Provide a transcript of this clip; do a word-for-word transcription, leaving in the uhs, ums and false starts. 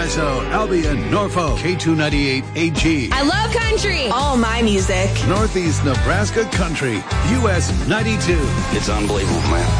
Paso, Albion, Norfolk, K two ninety-eight A G. I love country. All my music. Northeast Nebraska Country, U S ninety-two. It's unbelievable, man.